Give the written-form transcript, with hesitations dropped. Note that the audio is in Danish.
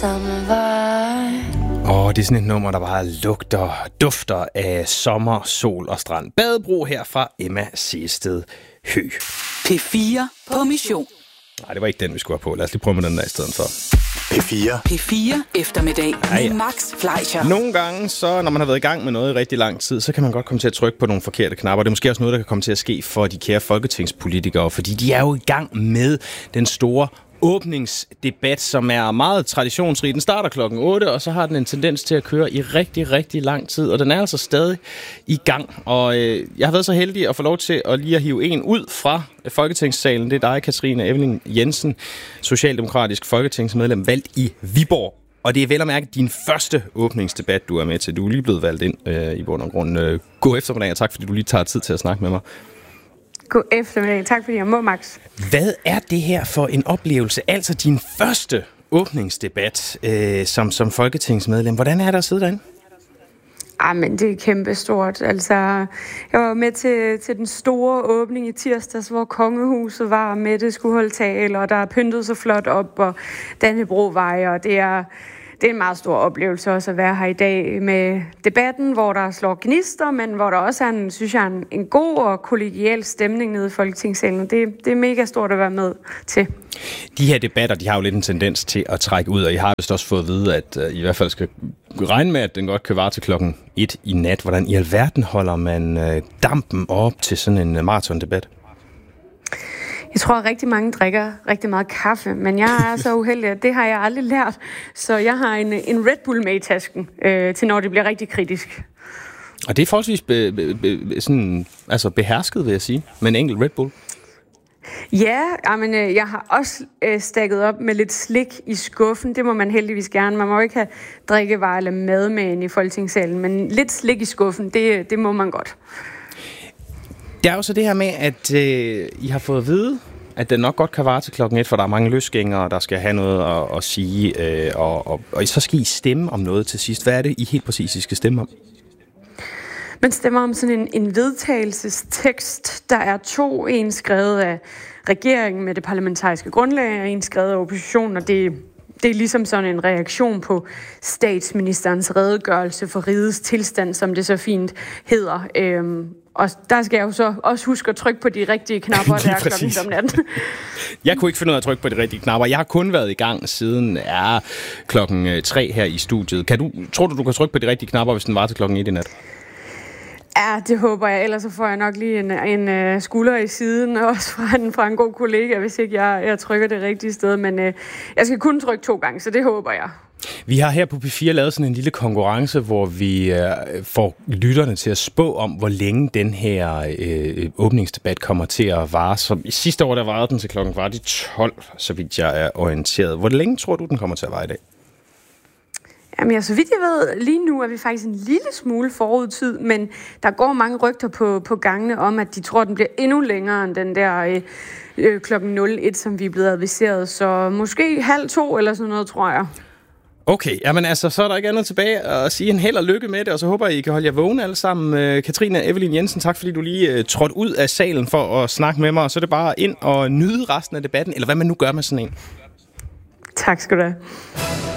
Det er sådan et nummer, der bare dufter af sommer, sol og strand. Badebro her fra Emma Sehested Høgh. P4 på mission. Nej, det var ikke den, vi skulle have på. Lad os lige prøve med den der i stedet for. P4 eftermiddag med Max Fleischer. Nogle gange, så når man har været i gang med noget i rigtig lang tid, så kan man godt komme til at trykke på nogle forkerte knapper. Det er måske også noget, der kan komme til at ske for de kære folketingspolitikere, fordi de er jo i gang med den store åbningsdebat, som er meget traditionsrig. Den starter klokken 8, og så har den en tendens til at køre i rigtig, rigtig lang tid, og den er altså stadig i gang. Og jeg har været så heldig at få lov til at lige at hive en ud fra Folketingssalen. Det er dig, Katrine Evelyn Jensen, socialdemokratisk folketingsmedlem, valgt i Viborg. Og det er vel at mærke din første åbningsdebat, du er med til. Du er lige blevet valgt ind i bund og grund. God eftermiddag, og tak fordi du lige tager tid til at snakke med mig. God eftermiddag. Tak fordi jeg må, Max. Hvad er det her for en oplevelse? Altså din første åbningsdebat som folketingsmedlem. Hvordan er der at sidde derinde? Men det er kæmpestort. Altså, jeg var med til den store åbning i tirsdags, hvor kongehuset var med, det skulle holde tale, og der er pyntet så flot op, og Dannebrovej, og det er en meget stor oplevelse også at være her i dag med debatten, hvor der slår gnister, men hvor der også er en god og kollegial stemning nede i Folketingssalen. Det er mega stort at være med til. De her debatter, de har jo lidt en tendens til at trække ud, og I har vist også fået at vide, at I hvert fald skal regne med, at den godt kan vare til klokken 1 i nat. Hvordan i alverden holder man dampen op til sådan en maratondebat? Jeg tror, at rigtig mange drikker rigtig meget kaffe, men jeg er så uheldig, at det har jeg aldrig lært. Så jeg har en Red Bull med i tasken, til når det bliver rigtig kritisk. Og det er forholdsvis behersket, vil jeg sige, med en enkelt Red Bull. Ja, men jeg har også stakket op med lidt slik i skuffen. Det må man heldigvis gerne. Man må ikke have drikkevarer eller mad med ind i Folketingssalen, men lidt slik i skuffen, det må man godt. Det er jo så det her med, at I har fået at vide, at den nok godt kan vare til klokken 1, for der er mange løsgængere, der skal have noget at sige, og så skal I stemme om noget til sidst. Hvad er det, I helt præcis I skal stemme om? Man stemmer om sådan en vedtagelsestekst. Der er 2, en skrevet af regeringen med det parlamentariske grundlag, og en skrevet af oppositionen, og det er ligesom sådan en reaktion på statsministerens redegørelse for rigets tilstand, som det så fint hedder. Og der skal jeg jo så også huske at trykke på de rigtige knapper, der er klokken om natten. Jeg kunne ikke finde ud af at trykke på de rigtige knapper. Jeg har kun været i gang siden klokken 3 her i studiet. Tror du kan trykke på de rigtige knapper, hvis den var til klokken 1 i nat? Ja, det håber jeg. Ellers så får jeg nok lige en skulder i siden, også fra en god kollega, hvis ikke jeg trykker det rigtige sted. Men jeg skal kun trykke 2 gange, så det håber jeg. Vi har her på P4 lavet sådan en lille konkurrence, hvor vi får lytterne til at spå om, hvor længe den her åbningsdebat kommer til at vare. Så i sidste år, der varede den til klokken 12, så vidt jeg er orienteret. Hvor længe tror du, den kommer til at vare i dag? Jamen, så vidt jeg ved, lige nu er vi faktisk en lille smule forudtid, men der går mange rygter på gangene om, at de tror, at den bliver endnu længere end den der klokken 01, som vi er blevet adviseret. Så måske 1:30 eller sådan noget, tror jeg. Okay, jamen altså, så er der ikke andet tilbage at sige en held og lykke med det, og så håber jeg, I kan holde jer vågne alle sammen. Katrine Evelyn Jensen, tak fordi du lige trådte ud af salen for at snakke med mig, og så er det bare ind og nyde resten af debatten, eller hvad man nu gør med sådan en. Tak skal du have.